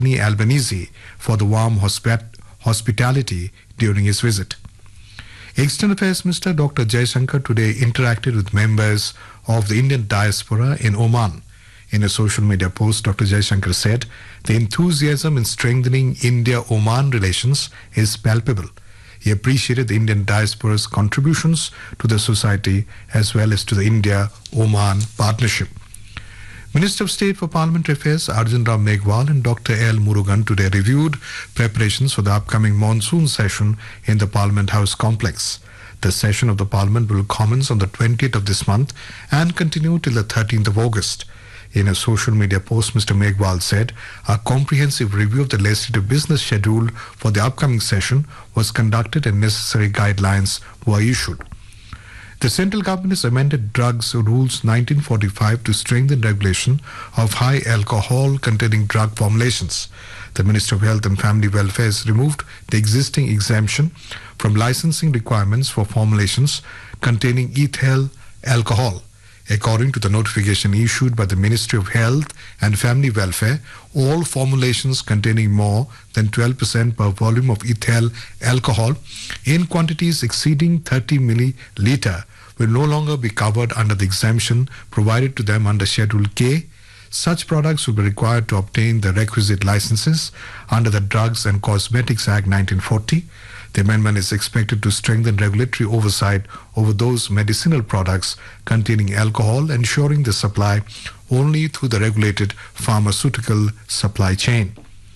Albanese for the warm hospitality during his visit. External Affairs Minister Dr. Jaishankar today interacted with members of the Indian diaspora in Oman. In a social media post, Dr. Jaishankar said the enthusiasm in strengthening India-Oman relations is palpable. He appreciated the Indian diaspora's contributions to the society as well as to the India-Oman partnership. Minister of State for Parliamentary Affairs Arjun Ram Meghwal and Dr. L. Murugan today reviewed preparations for the upcoming monsoon session in the Parliament House complex. The session of the Parliament will commence on the 20th of this month and continue till the 13th of August. In a social media post, Mr. Meghwal said a comprehensive review of the legislative business schedule for the upcoming session was conducted and necessary guidelines were issued. The central government has amended Drugs Rules 1945 to strengthen regulation of high alcohol containing drug formulations. The Ministry of Health and Family Welfare has removed the existing exemption from licensing requirements for formulations containing ethyl alcohol. According to the notification issued by the Ministry of Health and Family Welfare, all formulations containing more than 12% per volume of ethyl alcohol in quantities exceeding 30 milliliter will no longer be covered under the exemption provided to them under Schedule K. Such products will be required to obtain the requisite licenses under the Drugs and Cosmetics Act 1940. The amendment is expected to strengthen regulatory oversight over those medicinal products containing alcohol, ensuring the supply only through the regulated pharmaceutical supply chain.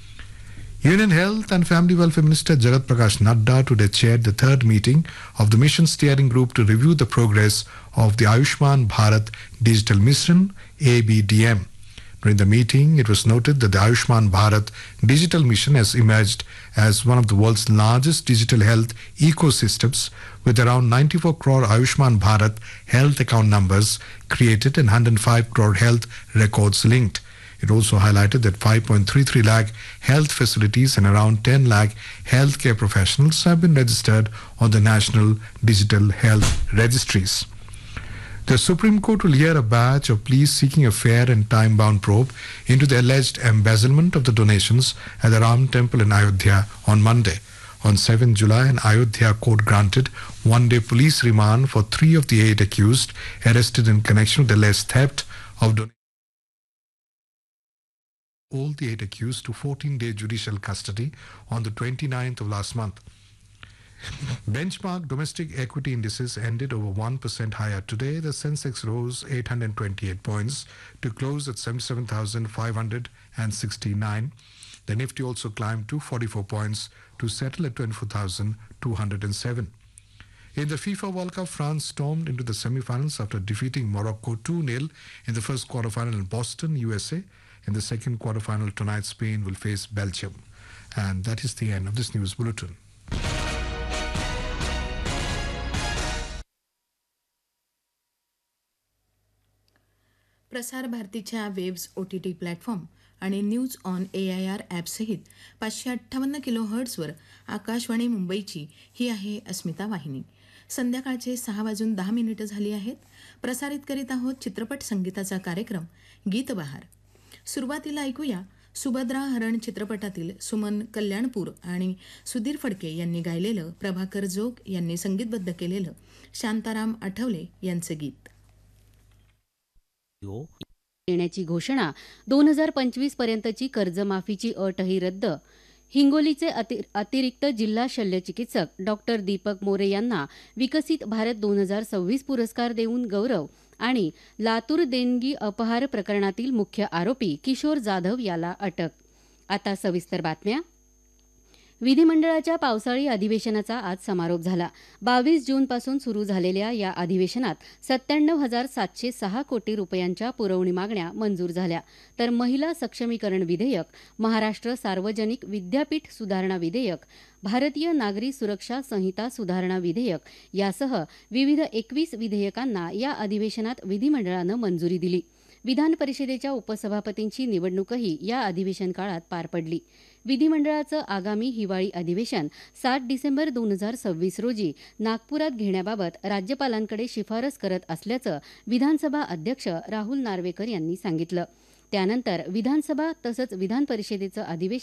Union Health and Family Welfare Minister Jagat Prakash Nadda today chaired the third meeting of the Mission Steering Group to review the progress of the Ayushman Bharat Digital Mission, ABDM. During the meeting, it was noted that the Ayushman Bharat Digital Mission has emerged as one of the world's largest digital health ecosystems, with around 94 crore Ayushman Bharat health account numbers created and 105 crore health records linked. It also highlighted that 5.33 lakh health facilities and around 10 lakh healthcare professionals have been registered on the National Digital Health Registries. The Supreme Court will hear a batch of pleas seeking a fair and time-bound probe into the alleged embezzlement of the donations at the Ram Temple in Ayodhya on Monday. On 7 July, an Ayodhya court granted one-day police remand for 3 of the 8 accused arrested in connection with the alleged theft of donations. All the 8 accused to 14-day judicial custody on the 29th of last month. Benchmark domestic equity indices ended over 1% higher today. The Sensex rose 828 points to close at 77,569. The Nifty also climbed 244 points to settle at 24,207. In the FIFA World Cup, France stormed into the semi-finals after defeating Morocco 2-0 in the first quarter-final in Boston, USA. In the second quarter-final tonight, Spain will face Belgium. And that is the end of this news bulletin. प्रसार भारतीच्या webs OTT platform आणि news on AIR ॲपसहित 558 किलोहर्ट्झवर Akashvani मुंबईची ही आहे अस्मिता वाहिनी. संध्याकाळचे 6:10 झाली आहेत. प्रसारित करीत आहोत चित्रपट संगीताचा कार्यक्रम गीतबहार. सुरुवातीला ऐकूया सुभद्रा हरण चित्रपटातील सुमन कल्याणपूर आणि सुधीर फडके यांनी गायलेलं, प्रभाकर जोग यांनी संगीतबद्ध केलेलं शांताराम आठवले यांचं गीत. देण्याची घोषणा, 2025 पर्यंतची कर्जमाफीची अटही रद्द. हिंगोलीचे अतिरिक्त जिल्हा शल्यचिकित्सक डॉक्टर दीपक मोरे यांना विकसित भारत 2026 पुरस्कार देऊन गौरव. आणि लातूर देणगी अपहार प्रकरणातील मुख्य आरोपी किशोर जाधव याला अटक. आता सविस्तर बातम्या. विधिमंडळाच्या पावसाळी अधिवेशनाचा आज समारोप झाला. 22 जूनपासून सुरू झालेल्या या अधिवेशनात 97,706 कोटी रुपयांच्या पुरवणी मागण्या मंजूर झाल्या. तर महिला सक्षमीकरण विधेयक, महाराष्ट्र सार्वजनिक विद्यापीठ सुधारणा विधेयक, भारतीय नागरी सुरक्षा संहिता सुधारणा विधेयक यासह विविध 21 विधेयकांना या अधिवेशनात विधिमंडळानं मंजुरी दिली. विधान परिषदेच्या उपसभापतींची निवडणूकही या अधिवेशन काळात पार पडली. विधिमंडळाचं आगामी हिवाळी अधिवेशन 7 डिसेंबर 2026 रोजी नागपुरात घेण्याबाबत राज्यपालांकडे शिफारस करत असल्याचं विधानसभा अध्यक्ष राहुल नार्वेकर यांनी सांगितलं. त्यानंतर विधानसभा तसंच विधान परिषदेचं अधिवेशन